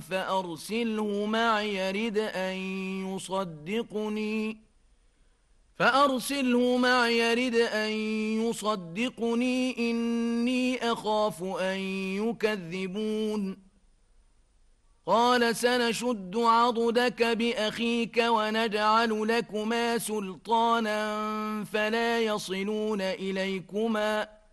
فأرسله معي يرد أن يصدقني إني أخاف أن يكذبون. قال سنشد عضدك بأخيك ونجعل لكما سلطانا فلا يصلون إليكما